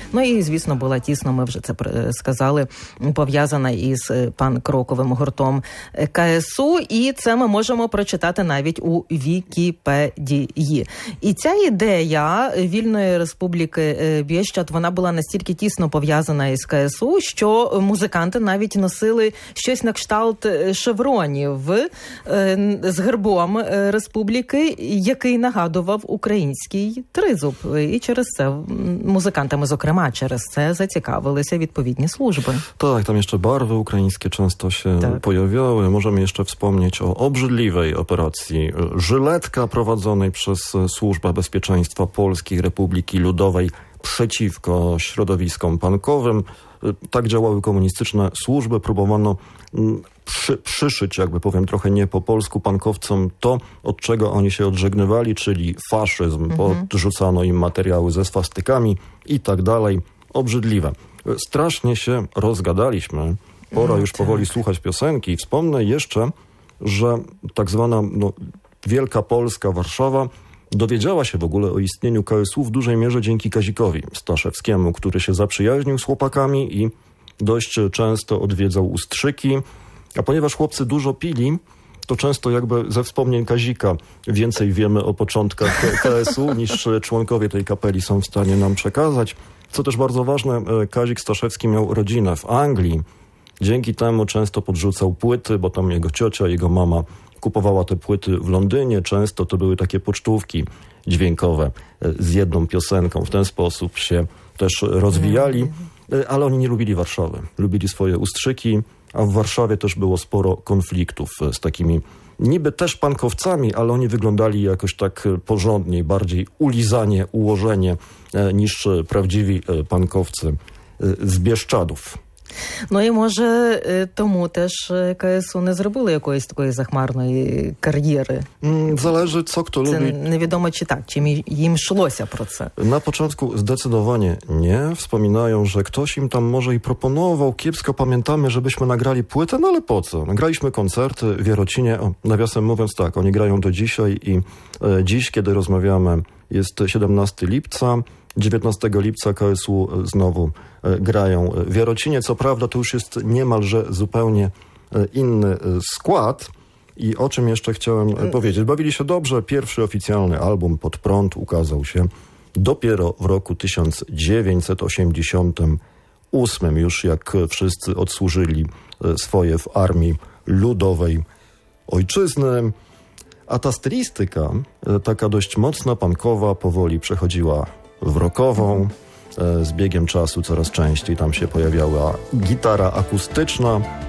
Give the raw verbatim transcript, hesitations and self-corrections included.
Ну і, звісно, була тісно, ми вже це сказали, пов'язана із панк-роковим гуртом КСУ, і це ми можемо прочитати навіть у Вікіпедії. І ця ідея Вільної Республіки Бієщад, вона була настільки тісно пов'язана із КСУ, що музиканти навіть носили щось на кшталт шевронів з гербом республіки, який нагадував український тризуб. І через це музикантами, зокрема, через це zacікавилися відповідні służby. Tak, tam jeszcze barwy ukraińskie często się tak. pojawiały. Możemy jeszcze wspomnieć o obrzydliwej operacji Żyletka prowadzonej przez Służbę Bezpieczeństwa Polskiej Republiki Ludowej przeciwko środowiskom pankowym. Tak działały komunistyczne służby. Próbowano przy, przyszyć, jakby powiem trochę nie po polsku, pankowcom to, od czego oni się odżegnywali, czyli faszyzm. Mhm. Podrzucano im materiały ze swastykami i tak dalej. Obrzydliwe. Strasznie się rozgadaliśmy. Pora no, już tak. powoli słuchać piosenki. Wspomnę jeszcze, że tak zwana no, Wielka Polska, Warszawa dowiedziała się w ogóle o istnieniu K S U w dużej mierze dzięki Kazikowi Staszewskiemu, który się zaprzyjaźnił z chłopakami i dość często odwiedzał Ustrzyki. A ponieważ chłopcy dużo pili, to często jakby ze wspomnień Kazika więcej wiemy o początkach K S U niż członkowie tej kapeli są w stanie nam przekazać. Co też bardzo ważne, Kazik Staszewski miał rodzinę w Anglii. Dzięki temu często podrzucał płyty, bo tam jego ciocia, jego mama kupowała te płyty w Londynie. Często to były takie pocztówki dźwiękowe z jedną piosenką. W ten sposób się też rozwijali, ale oni nie lubili Warszawy. Lubili swoje Ustrzyki, a w Warszawie też było sporo konfliktów z takimi niby też pankowcami, ale oni wyglądali jakoś tak porządniej, bardziej ulizanie, ułożenie niż prawdziwi pankowcy z Bieszczadów. Ну і може тому теж КСУ не зробили якоїсь такої захмарної кар'єри? Zależy, co kto це lubi. Невідомо чи так, чи їм йшлося про це. Na początku zdecydowanie nie. Wspominają, że ktoś im tam może i proponował. Kiepsko pamiętamy, żebyśmy nagrali płytę, no ale po co? Nagraliśmy koncerty w Jarocinie. O, nawiasem mówiąc tak, oni grają do dzisiaj i e, dziś, kiedy rozmawiamy, jest siedemnastego lipca. dziewiętnastego lipca K S U znowu e, grają w Jarocinie. Co prawda to już jest niemalże zupełnie e, inny e, skład. I o czym jeszcze chciałem e, powiedzieć. Bawili się dobrze. Pierwszy oficjalny album Pod prąd ukazał się dopiero w roku tysiąc dziewięćset osiemdziesiątym ósmym. Już jak wszyscy odsłużyli e, swoje w Armii Ludowej Ojczyzny. A ta stylistyka, e, taka dość mocna, punkowa, powoli przechodziła w rockową. Z biegiem czasu coraz częściej tam się pojawiała gitara akustyczna.